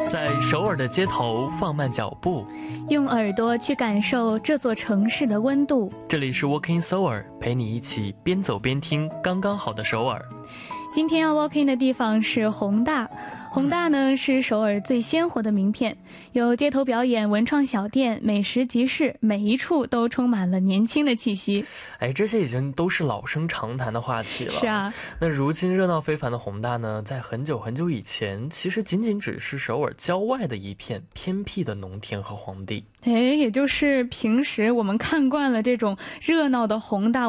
在首尔的街头放慢脚步， 用耳朵去感受这座城市的温度。 这里是 Walking Seoul， 陪你一起边走边听刚刚好的首尔。 今天要 walking 的地方是弘大。弘大呢是首尔最鲜活的名片，有街头表演、文创小店、美食集市，每一处都充满了年轻的气息。 这些已经都是老生常谈的话题了。 是啊， 那如今热闹非凡的弘大呢，在很久很久以前，其实仅仅只是首尔郊外的一片偏僻的农田和荒地。 也就是平时我们看惯了这种热闹的弘大